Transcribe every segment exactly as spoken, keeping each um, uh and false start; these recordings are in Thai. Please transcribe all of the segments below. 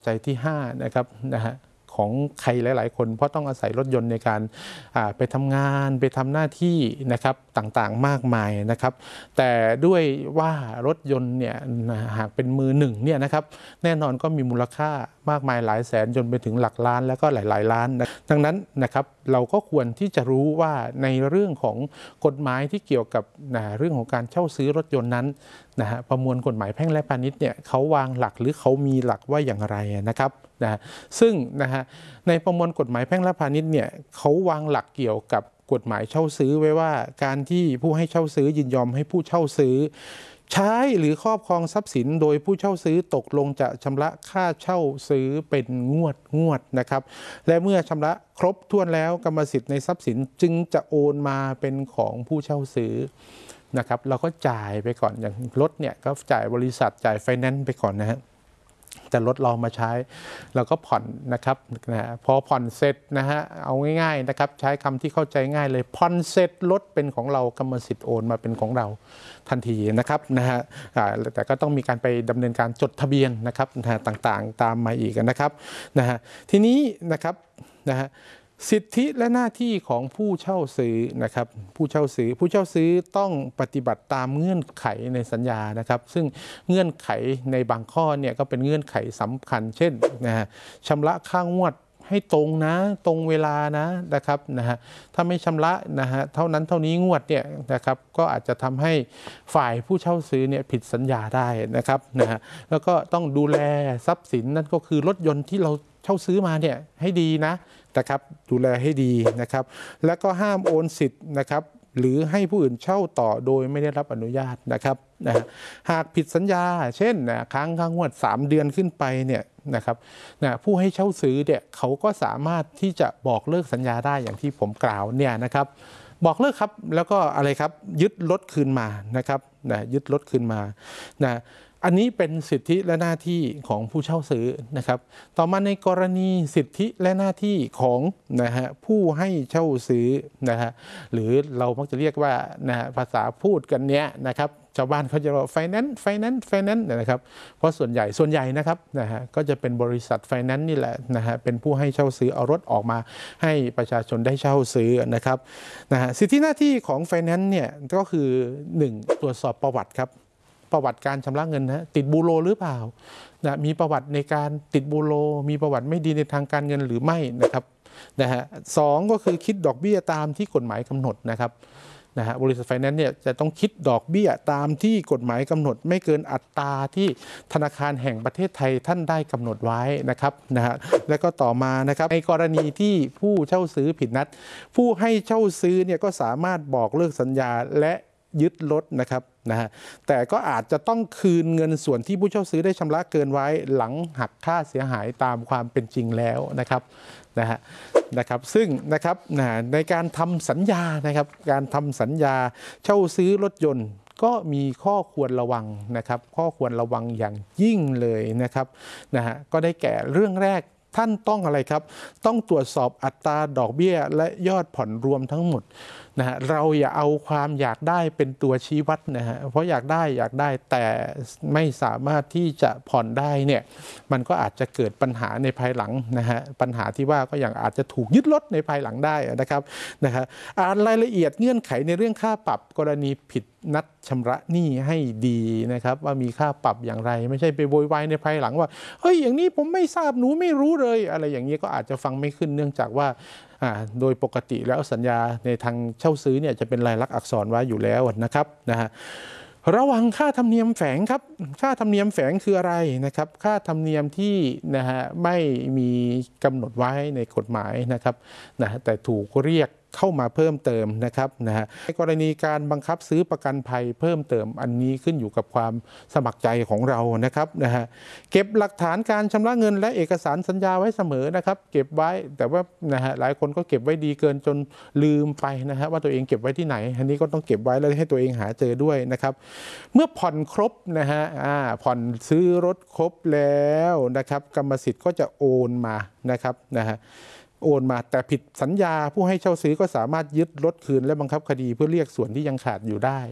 ใจที่ห้านะครับนะฮะของใครหลายๆคนเพราะต้องอาศัยรถยนต์ในการไปทำงานไปทำหน้าที่นะครับต่างๆมากมายนะครับแต่ด้วยว่ารถยนต์เนี่ยหากเป็นมือหนึ่งเนี่ยนะครับแน่นอนก็มีมูลค่ามากมายหลายแสนจนไปถึงหลักล้านแล้วก็หลายๆล้านนะดังนั้นนะครับเราก็ควรที่จะรู้ว่าในเรื่องของกฎหมายที่เกี่ยวกับนะเรื่องของการเช่าซื้อรถยนต์นั้นนะฮะประมวลกฎหมายแพ่งและพาณิชย์เนี่ยเขาวางหลักหรือเขามีหลักว่าอย่างไรนะครับนะซึ่งนะฮะในประมวลกฎหมายแพ่งและพาณิชย์เนี่ยเขาวางหลักเกี่ยวกับกฎหมายเช่าซื้อไว้ว่าการที่ผู้ให้เช่าซื้อยินยอมให้ผู้เช่าซื้อใช้หรือครอบครองทรัพย์สินโดยผู้เช่าซื้อตกลงจะชำระค่าเช่าซื้อเป็นงวดงวดนะครับและเมื่อชำระครบถ้วนแล้วกรรมสิทธิ์ในทรัพย์สินจึงจะโอนมาเป็นของผู้เช่าซื้อนะครับเราก็จ่ายไปก่อนอย่างรถเนี่ยก็จ่ายบริษัทจ่ายไฟแนนซ์ไปก่อนนะฮะแต่รถเรามาใช้เราก็ผ่อนนะครับนะพอผ่อนเสร็จนะฮะเอาง่ายๆนะครับใช้คำที่เข้าใจง่ายเลยผ่อนเสร็จรถเป็นของเรากรรมสิทธิ์โอนมาเป็นของเราทันทีนะครับนะฮะแต่ก็ต้องมีการไปดำเนินการจดทะเบียนนะครับนะต่างๆตามมาอีกนะครับนะฮะทีนี้นะครับนะฮะสิทธิและหน้าที่ของผู้เช่าซื้อนะครับผู้เช่าซื้อผู้เช่าซื้อต้องปฏิบัติตามเงื่อนไขในสัญญานะครับซึ่งเงื่อนไขในบางข้อเนี่ยก็เป็นเงื่อนไขสำคัญเช่นนะฮะชำระค่างวดให้ตรงนะตรงเวลานะนะครับนะฮะถ้าไม่ชำระนะฮะเท่านั้นเท่านี้งวดเนี่ยนะครับก็อาจจะทำให้ฝ่ายผู้เช่าซื้อเนี่ยผิดสัญญาได้นะครับนะฮะแล้วก็ต้องดูแลทรัพย์สินนั่นก็คือรถยนต์ที่เราเช่าซื้อมาเนี่ยให้ดีนะนะครับดูแลให้ดีนะครับแล้วก็ห้ามโอนสิทธิ์นะครับหรือให้ผู้อื่นเช่าต่อโดยไม่ได้รับอนุญาตนะครับนะหากผิดสัญญาเช่นนะค้างค่างวดสามเดือนขึ้นไปเนี่ยนะครับนะผู้ให้เช่าซื้อเนี่ยเขาก็สามารถที่จะบอกเลิกสัญญาได้อย่างที่ผมกล่าวเนี่ยนะครับบอกเลิกครับแล้วก็อะไรครับยึดรถคืนมานะครับนะยึดรถคืนมานะอันนี้เป็นสิทธิและหน้าที่ของผู้เช่าซื้อนะครับต่อมาในกรณีสิทธิและหน้าที่ของนะฮะผู้ให้เช่าซื้อนะฮะหรือเรามักจะเรียกว่านะฮะภาษาพูดกันเนี้ยนะครับชาวบ้านเขาจะบอกไฟแนนซ์ไฟแนนซ์ไฟแนนซ์นะครับเพราะส่วนใหญ่ส่วนใหญ่นะครับนะฮะก็จะเป็นบริษัทไฟแนนซ์นี่แหละนะฮะเป็นผู้ให้เช่าซื้อเอารถออกมาให้ประชาชนได้เช่าซื้อนะครับนะฮะสิทธิหน้าที่ของไฟแนนซ์เนี่ยก็คือหนึ่งตรวจสอบประวัติครับประวัติการชำระเงินนะติดบูโรหรือเปล่านะมีประวัติในการติดบูโรมีประวัติไม่ดีในทางการเงินหรือไม่นะครับนะฮะสองก็คือคิดดอกเบี้ยตามที่กฎหมายกำหนดนะครับนะฮะบริษัทไฟแนนซ์เนี่ยจะต้องคิดดอกเบี้ยตามที่กฎหมายกำหนดไม่เกินอัตราที่ธนาคารแห่งประเทศไทยท่านได้กำหนดไว้นะครับนะฮะแล้วก็ต่อมานะครับในกรณีที่ผู้เช่าซื้อผิดนัดผู้ให้เช่าซื้อเนี่ยก็สามารถบอกเลิกสัญญาและยึดรถนะครับนะฮะแต่ก็อาจจะต้องคืนเงินส่วนที่ผู้เช่าซื้อได้ชำระเกินไว้หลังหักค่าเสียหายตามความเป็นจริงแล้วนะครับนะฮะนะครับซึ่งนะครับนะในการทำสัญญานะครับการทำสัญญาเช่าซื้อรถยนต์ก็มีข้อควรระวังนะครับข้อควรระวังอย่างยิ่งเลยนะครับนะฮะก็ได้แก่เรื่องแรกท่านต้องอะไรครับต้องตรวจสอบอัตราดอกเบี้ยและยอดผ่อนรวมทั้งหมดนะฮะเราอย่าเอาความอยากได้เป็นตัวชี้วัดนะฮะเพราะอยากได้อยากได้แต่ไม่สามารถที่จะผ่อนได้เนี่ยมันก็อาจจะเกิดปัญหาในภายหลังนะฮะปัญหาที่ว่าก็อย่างอาจจะถูกยึดรถในภายหลังได้นะครับนะฮะอ่านรายละเอียดเงื่อนไขในเรื่องค่าปรับกรณีผิดนัดชำระหนี้ให้ดีนะครับว่ามีค่าปรับอย่างไรไม่ใช่ไปโวยวายในภายหลังว่าเฮ้ยอย่างนี้ผมไม่ทราบหนูไม่รู้เลยอะไรอย่างนี้ก็อาจจะฟังไม่ขึ้นเนื่องจากว่าโดยปกติแล้วสัญญาในทางเช่าซื้อเนี่ยจะเป็นลายลักษณ์อักษรไว้อยู่แล้วนะครับนะฮะระวังค่าธรรมเนียมแฝงครับค่าธรรมเนียมแฝงคืออะไรนะครับค่าธรรมเนียมที่นะฮะไม่มีกำหนดไว้ในกฎหมายนะครับนะแต่ถูกเรียกเข้ามาเพิ่มเติมนะครับนะฮะในกรณีการบังคับซื้อประกันภัยเพิ่มเติมอันนี้ขึ้นอยู่กับความสมัครใจของเรานะครับนะฮะเก็บหลักฐานการชำระเงินและเอกสารสัญญาไว้เสมอนะครับเก็บไว้แต่ว่านะฮะหลายคนก็เก็บไว้ดีเกินจนลืมไปนะฮะว่าตัวเองเก็บไว้ที่ไหนอันนี้ก็ต้องเก็บไว้แล้วให้ตัวเองหาเจอด้วยนะครับเมื่อผ่อนครบนะฮะอ่าผ่อนซื้อรถครบแล้วนะครับกรรมสิทธิ์ก็จะโอนมานะครับนะฮะโอนมาแต่ผิดสัญญาผู้ให้เช่าซื้อก็สามารถยึดรถคืนและบังคับคดีเพื่อเรียกส่วนที่ยังขาดอยู่ได้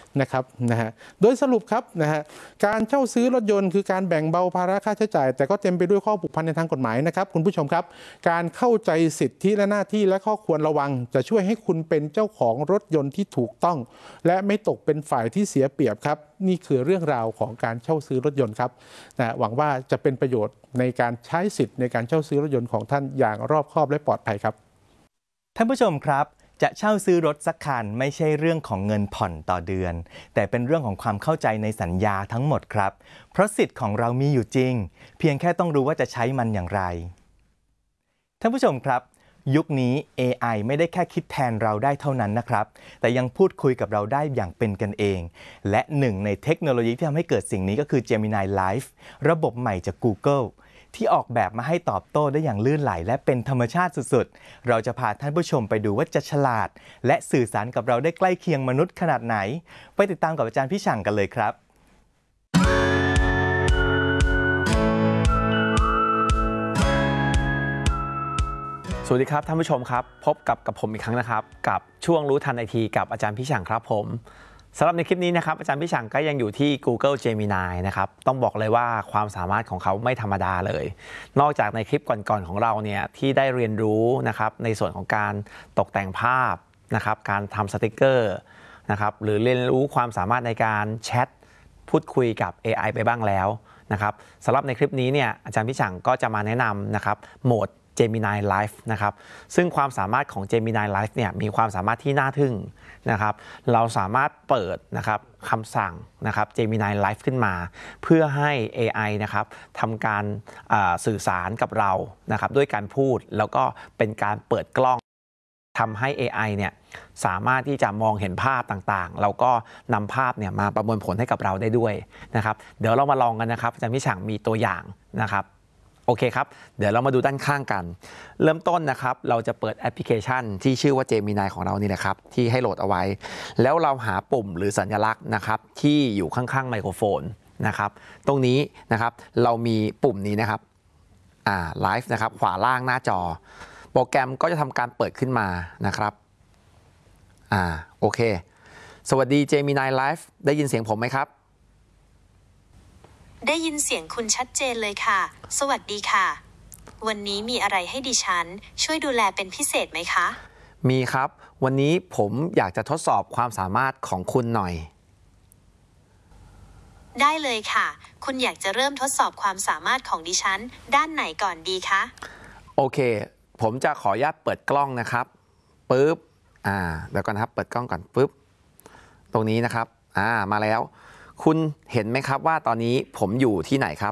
นะครับนะฮะโดยสรุปครับนะฮะการเช่าซื้อรถยนต์คือการแบ่งเบาภาระค่าใช้จ่ายแต่ก็เต็มไปด้วยข้อผูกพันในทางกฎหมายนะครับคุณผู้ชมครับการเข้าใจสิทธิและหน้าที่และข้อควรระวังจะช่วยให้คุณเป็นเจ้าของรถยนต์ที่ถูกต้องและไม่ตกเป็นฝ่ายที่เสียเปรียบครับนี่คือเรื่องราวของการเช่าซื้อรถยนต์ครับนะหวังว่าจะเป็นประโยชน์ในการใช้สิทธิ์ในการเช่าซื้อรถยนต์ของท่านอย่างรอบคอบและปลอดภัยครับท่านผู้ชมครับจะเช่าซื้อรถสักคันไม่ใช่เรื่องของเงินผ่อนต่อเดือนแต่เป็นเรื่องของความเข้าใจในสัญญาทั้งหมดครับเพราะสิทธิ์ของเรามีอยู่จริงเพียงแค่ต้องรู้ว่าจะใช้มันอย่างไรท่านผู้ชมครับยุคนี้ เอ ไอ ไม่ได้แค่คิดแทนเราได้เท่านั้นนะครับแต่ยังพูดคุยกับเราได้อย่างเป็นกันเองและหนึ่งในเทคโนโลยีที่ทำให้เกิดสิ่งนี้ก็คือ Gemini Life ระบบใหม่จาก Googleที่ออกแบบมาให้ตอบโต้ได้อย่างลื่นไหลและเป็นธรรมชาติสุดๆเราจะพาท่านผู้ชมไปดูว่าจะฉลาดและสื่อสารกับเราได้ใกล้เคียงมนุษย์ขนาดไหนไปติดตามกับอาจารย์พี่ฉังกันเลยครับสวัสดีครับท่านผู้ชมครับพบกับกับผมอีกครั้งนะครับกับช่วงรู้ทันไอทีกับอาจารย์พี่ฉังครับผมสำหรับในคลิปนี้นะครับอาจารย์พี่ฉังก็ยังอยู่ที่ Google Gemini นะครับต้องบอกเลยว่าความสามารถของเขาไม่ธรรมดาเลยนอกจากในคลิปก่อนๆของเราเนี่ยที่ได้เรียนรู้นะครับในส่วนของการตกแต่งภาพนะครับการทำสติกเกอร์นะครับหรือเรียนรู้ความสามารถในการแชทพูดคุยกับ เอ ไอ ไปบ้างแล้วนะครับสำหรับในคลิปนี้เนี่ยอาจารย์พี่ฉังก็จะมาแนะนำนะครับโหมดGemini Life นะครับซึ่งความสามารถของ Gemini Life เนี่ยมีความสามารถที่น่าทึ่งนะครับเราสามารถเปิดนะครับคำสั่งนะครับ Gemini Life ขึ้นมาเพื่อให้ เอ ไอ นะครับทำการสื่อสารกับเรานะครับด้วยการพูดแล้วก็เป็นการเปิดกล้องทำให้ เอ ไอ เนี่ยสามารถที่จะมองเห็นภาพต่างๆแล้วก็นำภาพเนี่ยมาประมวลผลให้กับเราได้ด้วยนะครับเดี๋ยวเรามาลองกันนะครับอาจารย์พี่ฉังมีตัวอย่างนะครับโอเคครับเดี๋ยวเรามาดูด้านข้างกันเริ่มต้นนะครับเราจะเปิดแอปพลิเคชันที่ชื่อว่า Gemini ของเรานี่แหละครับที่ให้โหลดเอาไว้แล้วเราหาปุ่มหรือสัญลักษณ์นะครับที่อยู่ข้างๆไมโครโฟนนะครับตรงนี้นะครับเรามีปุ่มนี้นะครับอ่าไลฟ์นะครับขวาล่างหน้าจอโปรแกรมก็จะทำการเปิดขึ้นมานะครับอ่าโอเคสวัสดี Gemini Live ได้ยินเสียงผมไหมครับได้ยินเสียงคุณชัดเจนเลยค่ะสวัสดีค่ะวันนี้มีอะไรให้ดิฉันช่วยดูแลเป็นพิเศษไหมคะมีครับวันนี้ผมอยากจะทดสอบความสามารถของคุณหน่อยได้เลยค่ะคุณอยากจะเริ่มทดสอบความสามารถของดิฉันด้านไหนก่อนดีคะโอเคผมจะขออนุญาตเปิดกล้องนะครับปึ๊บอ่าเดี๋ยวก่อนนะครับเปิดกล้องก่อนปึ๊บตรงนี้นะครับอ่ามาแล้วคุณเห็นไหมครับว่าตอนนี้ผมอยู่ที่ไหนครับ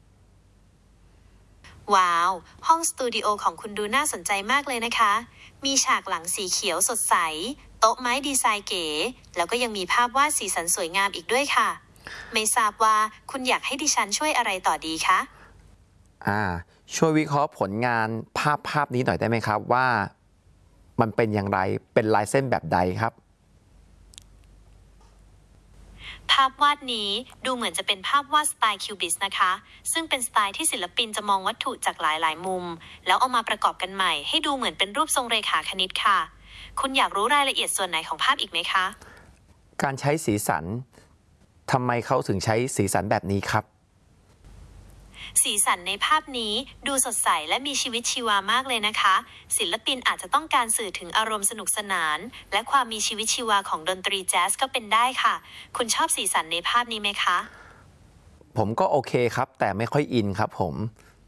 ว้าวห้องสตูดิโอของคุณดูน่าสนใจมากเลยนะคะมีฉากหลังสีเขียวสดใสโต๊ะไม้ดีไซน์เก๋แล้วก็ยังมีภาพวาดสีสันสวยงามอีกด้วยค่ะไม่ทราบว่าคุณอยากให้ดิฉันช่วยอะไรต่อดีคะอ่าช่วยวิเคราะห์ผลงานภาพภาพนี้หน่อยได้ไหมครับว่ามันเป็นอย่างไรเป็นลายเส้นแบบใดครับภาพวาดนี้ดูเหมือนจะเป็นภาพวาดสไตล์คิวบิสนะคะซึ่งเป็นสไตล์ที่ศิลปินจะมองวัตถุจากหลายๆมุมแล้วเอามาประกอบกันใหม่ให้ดูเหมือนเป็นรูปทรงเรขาคณิตค่ะคุณอยากรู้รายละเอียดส่วนไหนของภาพอีกไหมคะการใช้สีสันทำไมเขาถึงใช้สีสันแบบนี้ครับสีสันในภาพนี้ดูสดใสและมีชีวิตชีวามากเลยนะคะศิลปินอาจจะต้องการสื่อถึงอารมณ์สนุกสนานและความมีชีวิตชีวาของดนตรีแจ๊สก็เป็นได้ค่ะคุณชอบสีสันในภาพนี้ไหมคะผมก็โอเคครับแต่ไม่ค่อยอินครับผม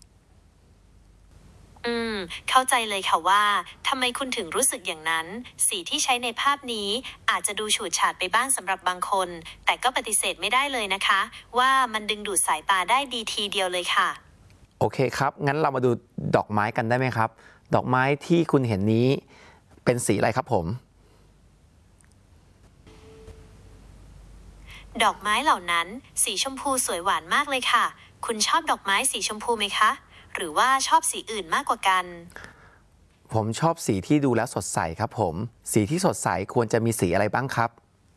อืมเข้าใจเลยค่ะว่าทำไมคุณถึงรู้สึกอย่างนั้นสีที่ใช้ในภาพนี้อาจจะดูฉูดฉาดไปบ้างสำหรับบางคนแต่ก็ปฏิเสธไม่ได้เลยนะคะว่ามันดึงดูดสายตาได้ดีทีเดียวเลยค่ะโอเคครับงั้นเรามาดูดอกไม้กันได้ไหมครับดอกไม้ที่คุณเห็นนี้เป็นสีอะไรครับผมดอกไม้เหล่านั้นสีชมพูสวยหวานมากเลยค่ะคุณชอบดอกไม้สีชมพูไหมคะหรือว่าชอบสีอื่นมากกว่ากันผมชอบสีที่ดูแล้วสดใสครับผมสีที่สดใสควรจะมีสีอะไรบ้างครับ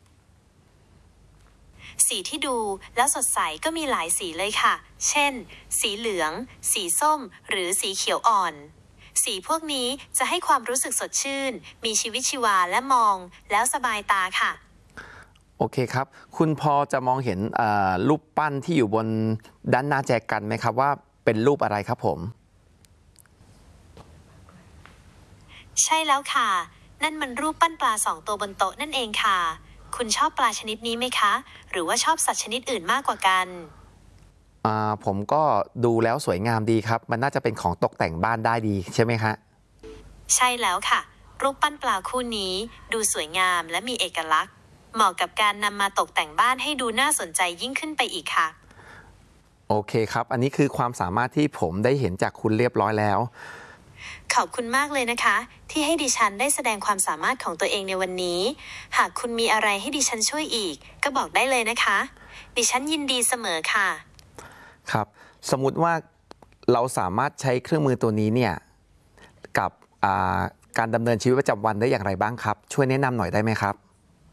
สีที่ดูแล้วสดใสก็มีหลายสีเลยค่ะเช่นสีเหลืองสีส้มหรือสีเขียวอ่อนสีพวกนี้จะให้ความรู้สึกสดชื่นมีชีวิตชีวาและมองแล้วสบายตาค่ะโอเคครับคุณพอจะมองเห็นรูปปั้นที่อยู่บนด้านหน้าแจกันไหมครับว่าเป็นรูปอะไรครับผมใช่แล้วค่ะนั่นมันรูปปั้นปลาสองตัวบนโต๊ะนั่นเองค่ะคุณชอบปลาชนิดนี้ไหมคะหรือว่าชอบสัตว์ชนิดอื่นมากกว่ากันอ่าผมก็ดูแล้วสวยงามดีครับมันน่าจะเป็นของตกแต่งบ้านได้ดีใช่ไหมคะใช่แล้วค่ะรูปปั้นปลาคู่นี้ดูสวยงามและมีเอกลักษณ์เหมาะกับการนำมาตกแต่งบ้านให้ดูน่าสนใจยิ่งขึ้นไปอีกค่ะโอเคครับอันนี้คือความสามารถที่ผมได้เห็นจากคุณเรียบร้อยแล้วขอบคุณมากเลยนะคะที่ให้ดิฉันได้แสดงความสามารถของตัวเองในวันนี้หากคุณมีอะไรให้ดิฉันช่วยอีกก็บอกได้เลยนะคะดิฉันยินดีเสมอค่ะครับสมมุติว่าเราสามารถใช้เครื่องมือตัวนี้เนี่ยกับการดำเนินชีวิตประจำวันได้อย่างไรบ้างครับช่วยแนะนำหน่อยได้ไหมครับ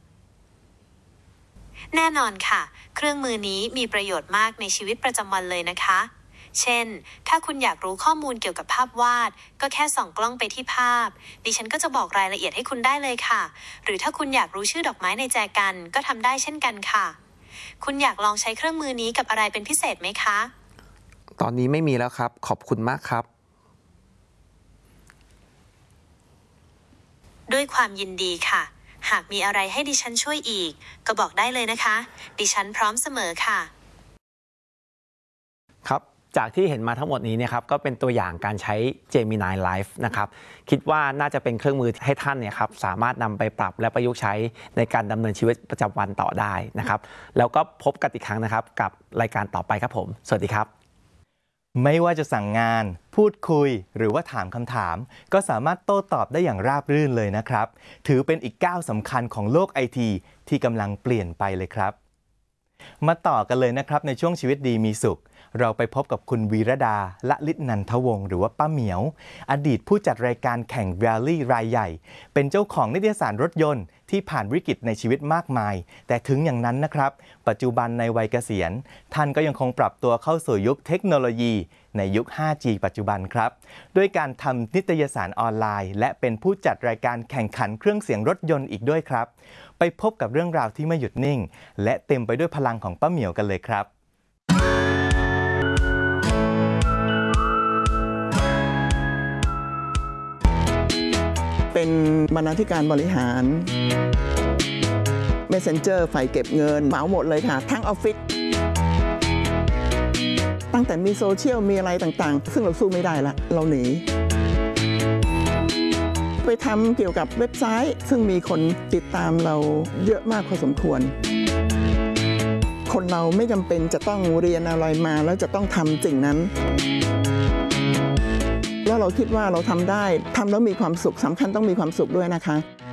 แน่นอนค่ะเครื่องมือนี้มีประโยชน์มากในชีวิตประจำวันเลยนะคะเช่นถ้าคุณอยากรู้ข้อมูลเกี่ยวกับภาพวาดก็แค่ส่องกล้องไปที่ภาพดิฉันก็จะบอกรายละเอียดให้คุณได้เลยค่ะหรือถ้าคุณอยากรู้ชื่อดอกไม้ในแจกันก็ทำได้เช่นกันค่ะคุณอยากลองใช้เครื่องมือนี้กับอะไรเป็นพิเศษไหมคะตอนนี้ไม่มีแล้วครับขอบคุณมากครับด้วยความยินดีค่ะหากมีอะไรให้ดิฉันช่วยอีกก็บอกได้เลยนะคะดิฉันพร้อมเสมอค่ะครับจากที่เห็นมาทั้งหมดนี้เนี่ยครับก็เป็นตัวอย่างการใช้ Gemini Live นะครับคิดว่าน่าจะเป็นเครื่องมือให้ท่านเนี่ยครับสามารถนำไปปรับและประยุกต์ใช้ในการดำเนินชีวิตประจำวันต่อได้นะครับแล้วก็พบกันอีกครั้งนะครับกับรายการต่อไปครับผมสวัสดีครับไม่ว่าจะสั่งงานพูดคุยหรือว่าถามคำถามก็สามารถโต้ตอบได้อย่างราบรื่นเลยนะครับถือเป็นอีกก้าวสำคัญของโลกไอทีที่กำลังเปลี่ยนไปเลยครับมาต่อกันเลยนะครับในช่วงชีวิตดีมีสุขเราไปพบกับคุณวีรดาละลิศนันทวงศ์หรือว่าป้าเหมียวอดีตผู้จัดรายการแข่ง Rally รายใหญ่เป็นเจ้าของนิตยสารรถยนต์ที่ผ่านวิกฤตในชีวิตมากมายแต่ถึงอย่างนั้นนะครับปัจจุบันในวัยเกษียณท่านก็ยังคงปรับตัวเข้าสู่ยุคเทคโนโลยีในยุค ห้าจี ปัจจุบันครับด้วยการทำนิตยสารออนไลน์และเป็นผู้จัดรายการแข่งขันเครื่องเสียงรถยนต์อีกด้วยครับไปพบกับเรื่องราวที่ไม่หยุดนิ่งและเต็มไปด้วยพลังของป้าเหมียวกันเลยครับเป็นบรรณาธิการบริหาร Messenger ฝ่ายเก็บเงินเหมาหมดเลยค่ะทั้งออฟฟิศตั้งแต่มีโซเชียลมีอะไรต่างๆซึ่งเราสู้ไม่ได้ละเราหนีไปทำเกี่ยวกับเว็บไซต์ซึ่งมีคนติดตามเราเยอะมากพอสมควรคนเราไม่จำเป็นจะต้องเรียนอะไรมาแล้วจะต้องทำสิ่งนั้นแล้วเราคิดว่าเราทำได้ทำแล้วมีความสุขสำคัญต้องมีความสุขด้วยนะคะ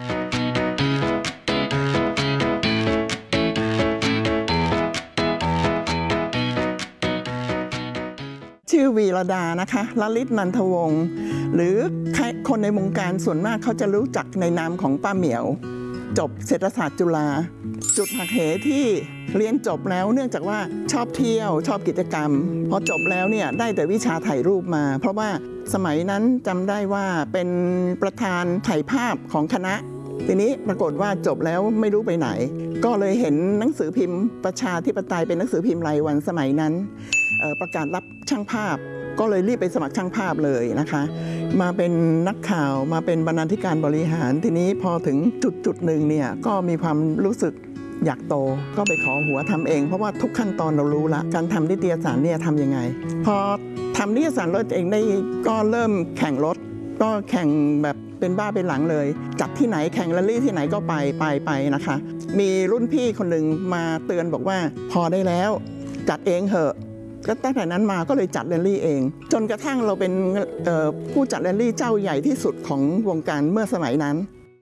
ชื่อวีรดานะคะละลิศนันทวงศ์หรือคนในวงการส่วนมากเขาจะรู้จักในนามของป้าเหมียวจบเศรษฐศาสตร์จุฬาจุดหักเหที่เรียนจบแล้วเนื่องจากว่าชอบเที่ยวชอบกิจกรรมพอจบแล้วเนี่ยได้แต่วิชาถ่ายรูปมาเพราะว่าสมัยนั้นจำได้ว่าเป็นประธานถ่ายภาพของคณะทีนี้ปรากฏว่าจบแล้วไม่รู้ไปไหนก็เลยเห็นหนังสือพิมพ์ประชาธิปไตยเป็นหนังสือพิมพ์รายวันสมัยนั้นประกาศรับช่างภาพก็เลยรีบไปสมัครช่างภาพเลยนะคะมาเป็นนักข่าวมาเป็นบรรณาธิการบริหารทีนี้พอถึงจุดจุดหนึ่งเนี่ยก็มีความรู้สึกอยากโตก็ไปขอหัวทำเองเพราะว่าทุกขั้นตอนเรารู้ละการทำนิตยสารเนี่ยทำยังไงพอทำนิตยสารรถเองได้ก็เริ่มแข่งรถก็แข่งแบบเป็นบ้าเป็นหลังเลยจัดที่ไหนแข่งแรลลี่ที่ไหนก็ไปไปไปนะคะมีรุ่นพี่คนหนึ่งมาเตือนบอกว่าพอได้แล้วจัดเองเถอะก็ตั้งแต่นั้นมาก็เลยจัดแรลลี่เองจนกระทั่งเราเป็นผู้จัดแรลลี่เจ้าใหญ่ที่สุดของวงการเมื่อสมัยนั้น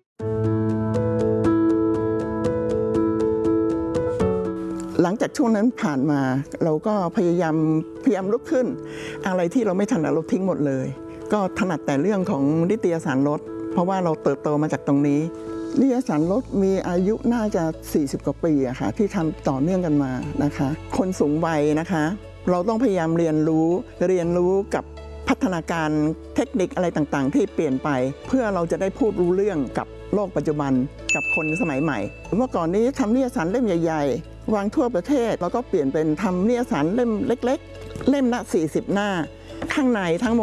หลังจากช่วงนั้นผ่านมาเราก็พยายามพยายามลุกขึ้นอะไรที่เราไม่ถนัดเราทิ้งหมดเลยก็ถนัดแต่เรื่องของนิตยสารรถเพราะว่าเราเติบโตมาจากตรงนี้นิตยสารรถมีอายุน่าจะสี่สิบกว่าปีอะค่ะที่ทำต่อเนื่องกันมานะคะคนสูงวัยนะคะเราต้องพยายามเรียนรู้เรียนรู้กับพัฒนาการเทคนิคอะไรต่างๆ ที่เปลี่ยนไปเพื่อเราจะได้พูดรู้เรื่องกับโลกปัจจุบันกับคนสมัยใหม่เมื่อก่อนนี้ทำนิยสารเล่มใหญ่ๆวางทั่วประเทศแล้วก็เปลี่ยนเป็นทำนิยสารเล่มเล็กๆ เล่มละสี่สิบหน้าข้างในทั้งหมด